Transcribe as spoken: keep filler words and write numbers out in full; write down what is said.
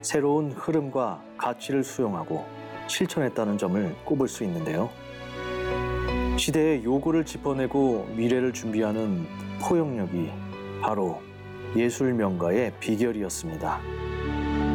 새로운 흐름과 가치를 수용하고 실천했다는 점을 꼽을 수 있는데요. 시대의 요구를 짚어내고 미래를 준비하는 포용력이 바로 예술 명가의 비결이었습니다.